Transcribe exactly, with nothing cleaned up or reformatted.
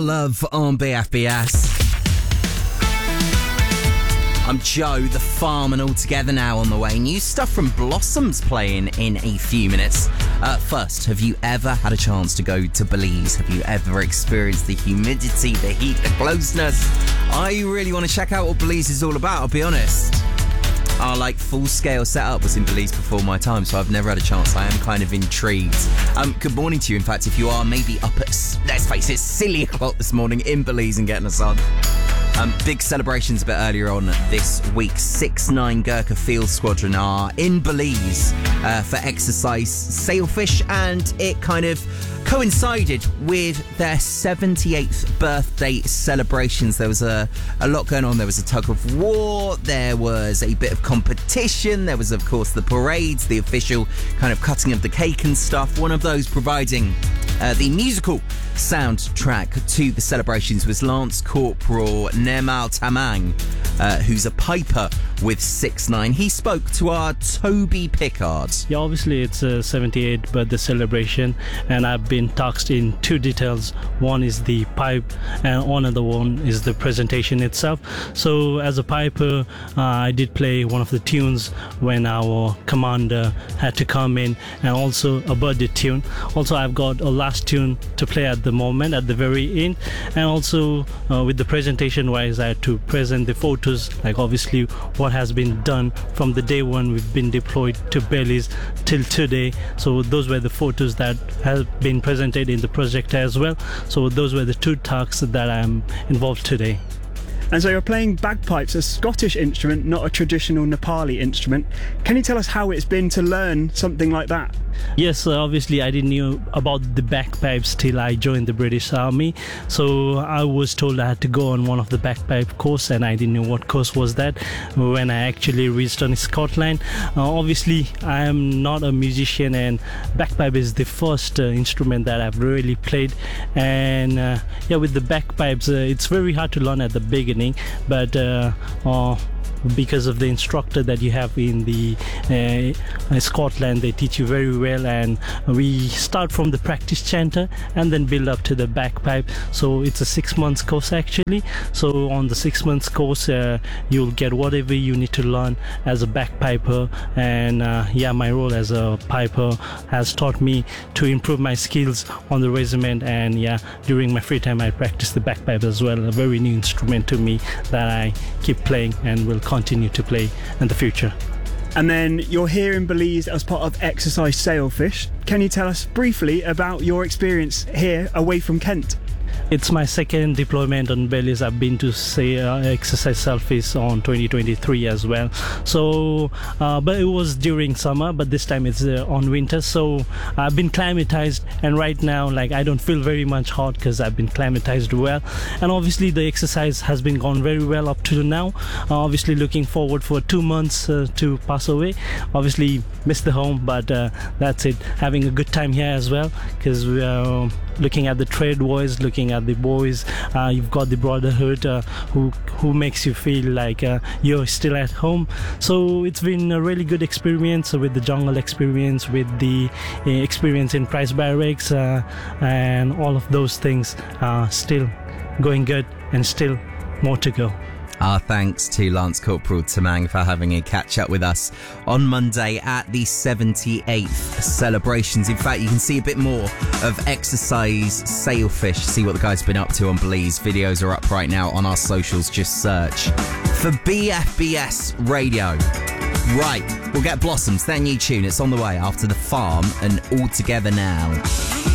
Love on B F B S. I'm Joe, the farm, and all together now on the way. New stuff from Blossoms playing in a few minutes. Uh, first, have you ever had a chance to go to Belize? Have you ever experienced the humidity, the heat, the closeness? I really want to check out what Belize is all about, I'll be honest. Our like full-scale setup was in Belize before my time, so I've never had a chance. I am kind of intrigued. Um, good morning to you. In fact, if you are maybe up at, let's face it, silly o'clock this morning in Belize and getting us on. Um, big celebrations a bit earlier on this week. six nine Gurkha Field Squadron are in Belize uh, for exercise sailfish, and it kind of coincided with their seventy-eighth birthday celebrations. There was a, a lot going on. There was a tug of war, there was a bit of competition, there was of course the parades, the official kind of cutting of the cake and stuff. One of those providing uh, the musical soundtrack to the celebrations was Lance Corporal Nemal Tamang, uh, who's a piper with six nine. He spoke to our Toby Pickard. Yeah, obviously it's a seventy-eighth birthday celebration, and I've been tasked in two details. One is the pipe, and another one is the presentation itself. So as a piper, uh, I did play one of the tunes when our commander had to come in, and also a birthday tune. Also, I've got a last tune to play at the moment, at the very end, and also uh, with the presentation wise, I had to present the photos, like obviously what has been done from the day when we've been deployed to Belize till today. So those were the photos that have been presented in the project as well. So those were the two tasks that I'm involved today. And so you're playing bagpipes, a Scottish instrument, not a traditional Nepali instrument. Can you tell us how it's been to learn something like that? Yes, uh, obviously I didn't know about the bagpipes till I joined the British Army. So I was told I had to go on one of the bagpipe course, and I didn't know what course was that when I actually reached on Scotland. Uh, obviously I am not a musician, and bagpipe is the first uh, instrument that I've really played. And uh, yeah, with the bagpipes, uh, it's very hard to learn at the beginning, but uh, uh, because of the instructor that you have in the uh, Scotland, they teach you very well, and we start from the practice chanter and then build up to the bagpipe. So it's a six months course actually. So on the six months course, uh, you'll get whatever you need to learn as a bagpiper. And uh, yeah, my role as a piper has taught me to improve my skills on the regiment, and yeah, during my free time I practice the bagpipe as well, a very new instrument to me that I keep playing and will continue to play in the future. And then you're here in Belize as part of Exercise Sailfish. Can you tell us briefly about your experience here away from Kent? It's my second deployment on Belize. I've been to say uh, Exercise Sailfish on twenty twenty-three as well. So, uh, but it was during summer, but this time it's uh, on winter. So I've been climatized, and right now, like I don't feel very much hot because I've been climatized well. And obviously the exercise has been gone very well up to now. Uh, obviously looking forward for two months uh, to pass away. Obviously miss the home, but uh, that's it. Having a good time here as well, because we are looking at the trade boys, looking at the boys. Uh, you've got the brotherhood uh, who who makes you feel like uh, you're still at home. So it's been a really good experience with the jungle experience, with the uh, experience in Price Barracks, uh, and all of those things are still going good, and still more to go. Our thanks to Lance Corporal Tamang for having a catch up with us on Monday at the seventy-eighth celebrations. In fact, you can see a bit more of Exercise Sailfish, see what the guys have been up to on Belize. Videos are up right now on our socials. Just search for B F B S Radio. Right, we'll get Blossoms, their new tune. It's on the way after The Farm and All Together Now.